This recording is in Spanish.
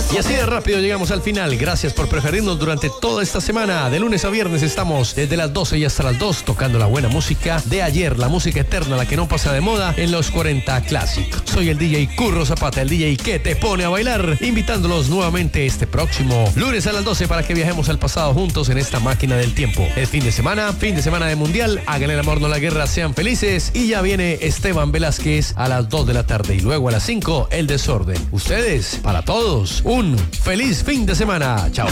Y así de rápido llegamos al final. Gracias por preferirnos durante toda esta semana. De lunes a viernes estamos desde las 12 y hasta las 2 tocando la buena música de ayer, la música eterna, la que no pasa de moda en los 40 Classic. Soy el DJ Curro Zapata, el DJ que te pone a bailar, invitándolos nuevamente este próximo lunes a las 12 para que viajemos al pasado juntos en esta máquina del tiempo. El fin de semana de mundial, hagan el amor, no la guerra, sean felices. Y ya viene Esteban Velázquez a las 2 de la tarde y luego a las 5 el desorden. Ustedes, para todos, un feliz fin de semana. Chao.